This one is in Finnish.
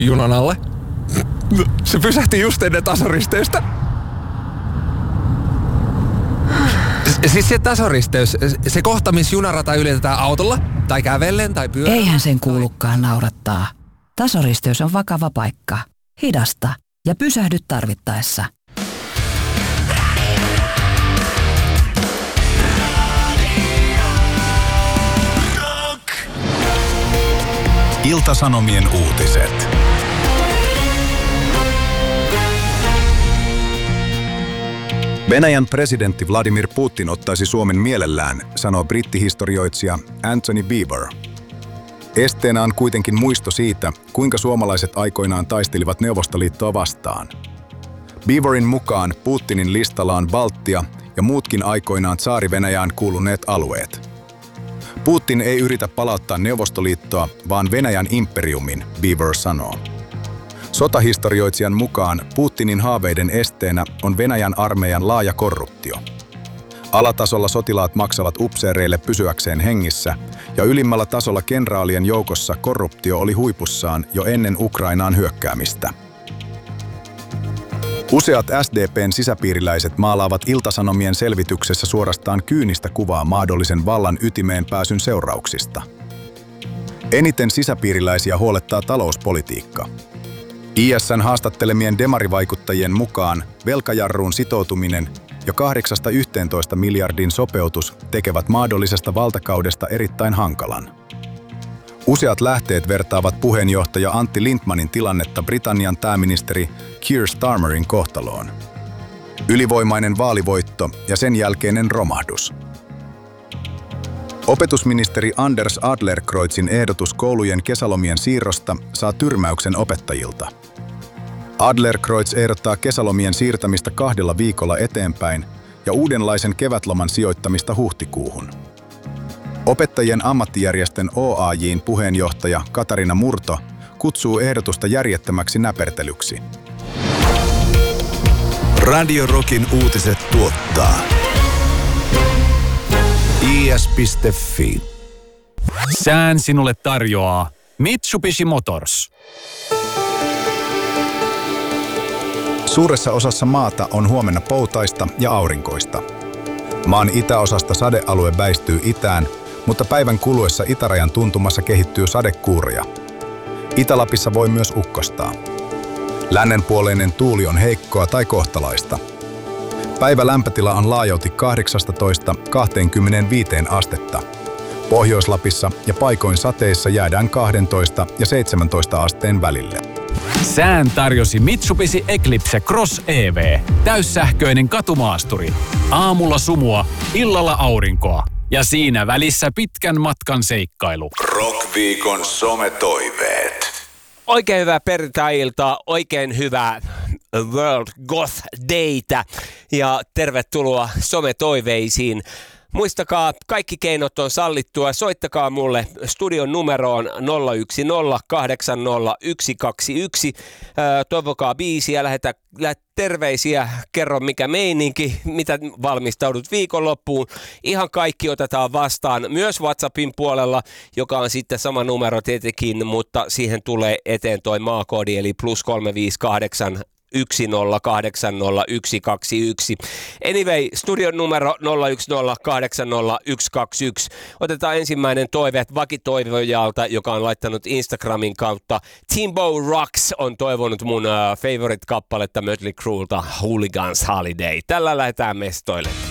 junan alle. Se pysähti just ennen tasoristeystä. Siis se tasoristeys, se kohta, missä junarata ylitetään autolla, tai kävellen, tai pyörällä. Eihän sen kuulukaan naurattaa. Tasoristeys on vakava paikka. Hidasta ja pysähdy tarvittaessa. Ilta-Sanomien uutiset. Venäjän presidentti Vladimir Putin ottaisi Suomen mielellään, sanoo brittihistorioitsija Anthony Beevor. Esteenä on kuitenkin muisto siitä, kuinka suomalaiset aikoinaan taistelivat Neuvostoliittoa vastaan. Beevorin mukaan Putinin listalla on Baltia ja muutkin aikoinaan Tsaari-Venäjään kuuluneet alueet. Putin ei yritä palauttaa Neuvostoliittoa, vaan Venäjän imperiumin, Beevor sanoo. Sotahistorioitsijan mukaan Putinin haaveiden esteenä on Venäjän armeijan laaja korruptio. Alatasolla sotilaat maksavat upseereille pysyäkseen hengissä, ja ylimmällä tasolla kenraalien joukossa korruptio oli huipussaan jo ennen Ukrainaan hyökkäämistä. Useat SDP:n sisäpiiriläiset maalaavat Ilta-Sanomien selvityksessä suorastaan kyynistä kuvaa mahdollisen vallan ytimeen pääsyn seurauksista. Eniten sisäpiiriläisiä huolettaa talouspolitiikka. ISN haastattelemien demarivaikuttajien mukaan velkajarruun sitoutuminen ja 8–11 miljardin sopeutus tekevät mahdollisesta valtakaudesta erittäin hankalan. Useat lähteet vertaavat puheenjohtaja Antti Lindtmanin tilannetta Britannian pääministeri Keir Starmerin kohtaloon. Ylivoimainen vaalivoitto ja sen jälkeinen romahdus. Opetusministeri Anders Adlercreutzin ehdotus koulujen kesälomien siirrosta saa tyrmäyksen opettajilta. Adlercreutz ehdottaa kesälomien siirtämistä 2 viikolla eteenpäin ja uudenlaisen kevätloman sijoittamista huhtikuuhun. Opettajien ammattijärjestön OAJ:n puheenjohtaja Katarina Murto kutsuu ehdotusta järjettömäksi näpertelyksi. Radio Rockin uutiset tuottaa is.fi. Sään sinulle tarjoaa Mitsubishi Motors. Suuressa osassa maata on huomenna poutaista ja aurinkoista. Maan itäosasta sadealue väistyy itään, mutta päivän kuluessa itärajan tuntumassa kehittyy sadekuuria. Itä-Lapissa voi myös ukkostaa. Lännenpuoleinen tuuli on heikkoa tai kohtalaista. Päivä lämpötila on laajalti 18–25 astetta. Pohjois-Lapissa ja paikoin sateissa jäädään 12 ja 17 asteen välille. Sään tarjosi Mitsubishi Eclipse Cross EV. Täyssähköinen katumaasturi. Aamulla sumua, illalla aurinkoa. Ja siinä välissä pitkän matkan seikkailu. Rock-viikon sometoiveet. Oikein hyvää perjantai-iltaa, oikein hyvää World Goth Daytä ja tervetuloa sometoiveisiin. Muistakaa, kaikki keinot on sallittua. Soittakaa mulle studion numeroon 010800121. Toivokaa biisiä, lähetä terveisiä, kerro mikä meininki, mitä valmistaudut viikonloppuun. Ihan kaikki otetaan vastaan, myös WhatsAppin puolella, joka on sitten sama numero tietenkin, mutta siihen tulee eteen toi maakoodi, eli +358 1080121. Anyway, studion numero 010800121. Otetaan ensimmäinen toive vakitoivojalta, joka on laittanut Instagramin kautta. Timbo Rocks on toivonut mun favorite-kappaletta Mötley Cruelta Hooligans Holiday. Tällä lähdetään mestoille.